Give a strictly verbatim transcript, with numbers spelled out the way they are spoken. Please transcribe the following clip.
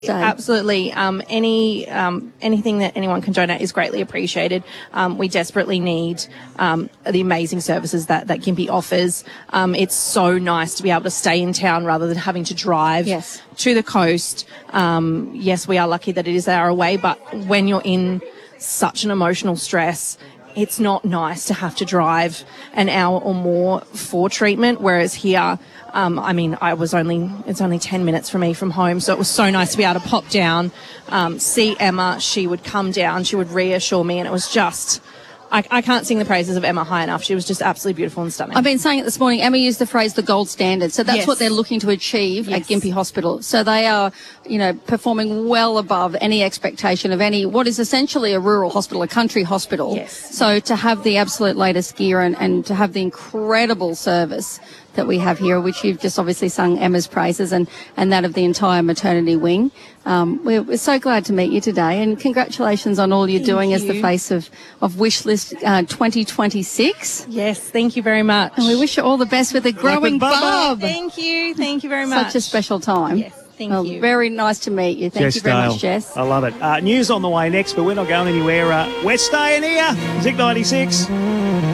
So. Absolutely. Um, any um, anything that anyone can donate is greatly appreciated. Um, we desperately need um, the amazing services that, that Gympie offers. Um, it's so nice to be able to stay in town rather than having to drive Yes. to the coast. Um, yes, we are lucky that it is an hour away, but when you're in such an emotional stress, it's not nice to have to drive an hour or more for treatment, whereas here, um, I mean, I was only, it's only ten minutes for me from home, so it was so nice to be able to pop down, um, see Emma. She would come down, she would reassure me, and it was just, I, I can't sing the praises of Emma high enough. She was just absolutely beautiful and stunning. I've been saying it this morning. Emma used the phrase the gold standard. So that's Yes. what they're looking to achieve Yes. at Gympie Hospital. So they are, you know, performing well above any expectation of any, what is essentially a rural hospital, a country hospital. Yes. So to have the absolute latest gear and, and to have the incredible service that we have here, which you've just obviously sung Emma's praises and, and that of the entire maternity wing. Um, we're, we're so glad to meet you today, and congratulations on all you're Thank doing as the you. face of, of Wishlist uh, twenty twenty-six. Yes, thank you very much. And we wish you all the best with the growing with Bubba. bub. Thank you, thank you very much. Such a special time. Yes, thank Well, you. Very nice to meet you. Thank Jess you very Dale. much, Jess. I love it. Uh, news on the way next, but we're not going anywhere. Uh, we're staying here. Zig ninety-six.